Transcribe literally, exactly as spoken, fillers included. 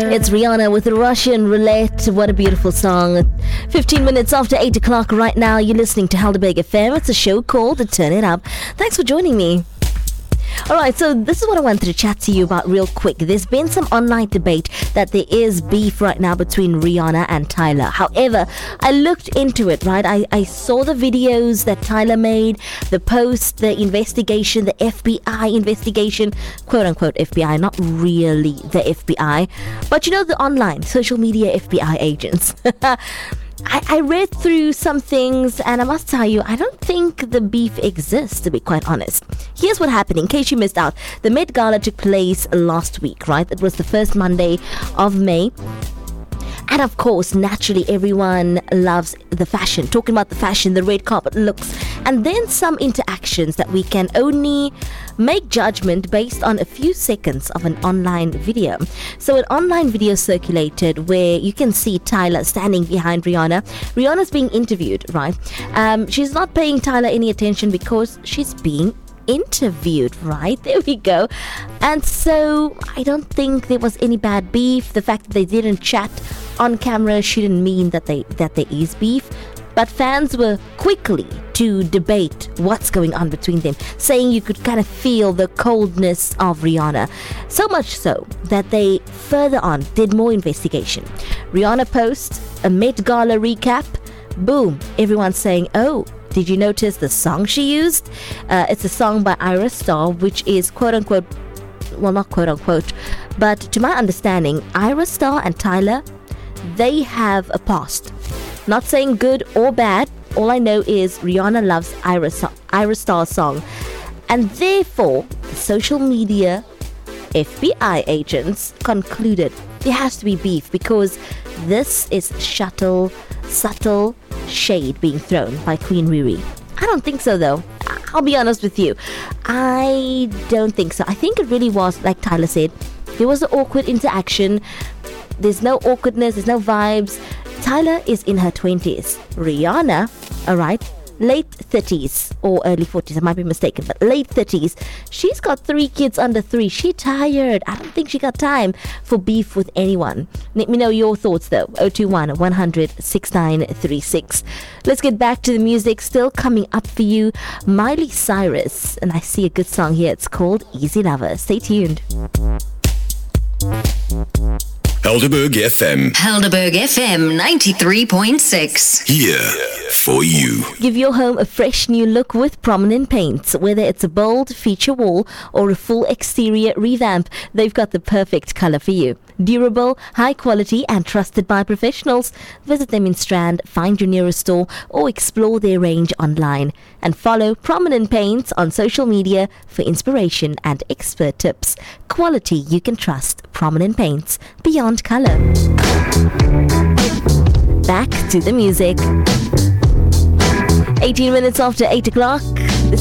It's Rihanna with Russian Roulette. What a beautiful song. fifteen minutes after eight o'clock right now. You're listening to Helderberg F M. It's a show called Turn It Up. Thanks for joining me. Alright, so this is what I wanted to chat to you about real quick. There's been some online debate that there is beef right now between Rihanna and Tyler. However, I looked into it, right? I, I saw the videos that Tyler made, the post, the investigation, the F B I investigation, quote unquote F B I, not really the F B I, but you know, the online social media F B I agents. I, I read through some things and I must tell you, I don't think the beef exists, to be quite honest. Here's what happened, in case you missed out. The Met Gala took place last week, right? It was the first Monday of May. And of course, naturally, everyone loves the fashion. Talking about the fashion, the red carpet looks, and then some interactions that we can only make judgment based on a few seconds of an online video. So an online video circulated where you can see Tyler standing behind Rihanna. Rihanna's being interviewed, right? Um, she's not paying Tyler any attention because she's being interviewed, right? There we go. And so I don't think there was any bad beef. The fact that they didn't chat on camera shouldn't mean that they that there is beef. But fans were quickly to debate what's going on between them, saying you could kind of feel the coldness of Rihanna. So much so that they further on did more investigation. Rihanna posts a Met Gala recap. Boom, everyone's saying, oh, did you notice the song she used? Uh, it's a song by Ayra Starr, which is quote unquote, well, not quote unquote, but to my understanding, Ayra Starr and Tyler, they have a past. Not saying good or bad. All I know is Rihanna loves Ayra, Ayra Starr's song. And therefore, social media F B I agents concluded there has to be beef because this is subtle, subtle shade being thrown by Queen Riri. I don't think so, though. I'll be honest with you. I don't think so. I think it really was, like Tyler said, there was an awkward interaction. There's no awkwardness, there's no vibes. Tyler is in her twenties. Rihanna, alright, late thirties or early forties, I might be mistaken, but late thirties. She's got three kids under three. She tired. I don't think she got time for beef with anyone. Let me know your thoughts though. oh two one, one hundred, sixty-nine thirty-six. Let's get back to the music. Still coming up for you, Miley Cyrus, and I see a good song here. It's called Easy Lover. Stay tuned. Helderberg F M. Helderberg F M ninety-three point six. Here for you. Give your home a fresh new look with Prominent Paints. Whether it's a bold feature wall or a full exterior revamp, they've got the perfect color for you. Durable, high quality and trusted by professionals. Visit them in Strand, find your nearest store or explore their range online. And follow Prominent Paints on social media for inspiration and expert tips. Quality you can trust. Prominent Paints, beyond color. Back to the music. eighteen minutes after eight o'clock.